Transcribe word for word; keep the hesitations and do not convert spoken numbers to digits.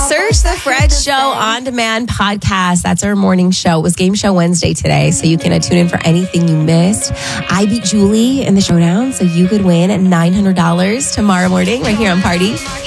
Search the Fred Show On Demand podcast. That's our morning show. It was Game Show Wednesday today, so you can uh, tune in for anything you missed. I beat Julie in the showdown, so you could win nine hundred dollars tomorrow morning right here on Party.